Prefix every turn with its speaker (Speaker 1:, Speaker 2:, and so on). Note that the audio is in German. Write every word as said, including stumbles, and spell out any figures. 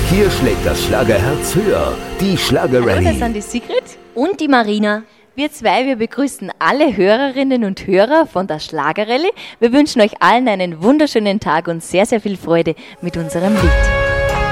Speaker 1: Hier schlägt das Schlagerherz höher. Die Schlagerrallye.
Speaker 2: Hallo, das sind die Sigrid und die Marina. Wir zwei, wir begrüßen alle Hörerinnen und Hörer von der Schlagerrallye. Wir wünschen euch allen einen wunderschönen Tag und sehr, sehr viel Freude mit unserem Lied.